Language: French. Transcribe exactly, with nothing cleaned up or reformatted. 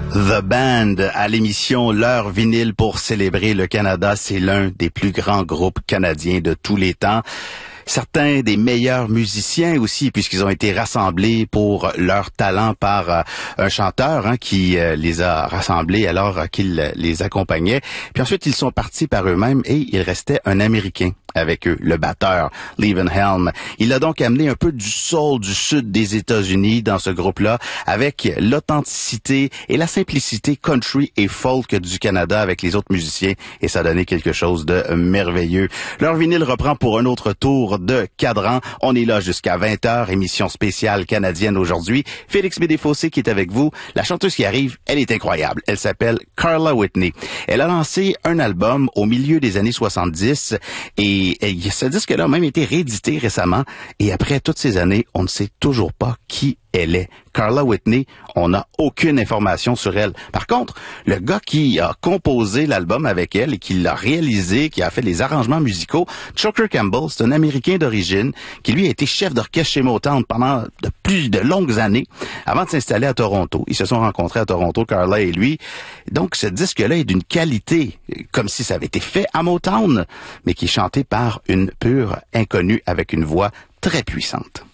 The Band à l'émission L'heure vinyle pour célébrer le Canada. C'est l'un des plus grands groupes canadiens de tous les temps. Certains des meilleurs musiciens aussi, puisqu'ils ont été rassemblés pour leur talent par euh, un chanteur hein, qui euh, les a rassemblés alors euh, qu'il euh, les accompagnait. Puis ensuite, ils sont partis par eux-mêmes et il restait un Américain avec eux, le batteur, Levon Helm. Il a donc amené un peu du soul du sud des États-Unis dans ce groupe-là, avec l'authenticité et la simplicité country et folk du Canada avec les autres musiciens, et ça a donné quelque chose de merveilleux. Leur vinyle reprend pour un autre tour de cadran. On est là jusqu'à vingt heures, émission spéciale canadienne aujourd'hui. Félix Médéfossé qui est avec vous. La chanteuse qui arrive, elle est incroyable. Elle s'appelle Carla Whitney. Elle a lancé un album au milieu des années soixante-dix et Et ce disque-là a même été réédité récemment. Et après toutes ces années, on ne sait toujours pas qui elle est. Carla Whitney, on n'a aucune information sur elle. Par contre, le gars qui a composé l'album avec elle et qui l'a réalisé, qui a fait les arrangements musicaux, Choker Campbell, c'est un Américain d'origine qui, lui, a été chef d'orchestre chez Motown pendant de plus de longues années avant de s'installer à Toronto. Ils se sont rencontrés à Toronto, Carla et lui. Donc, ce disque-là est d'une qualité, comme si ça avait été fait à Motown, mais qui est chanté par une pure inconnue avec une voix très puissante.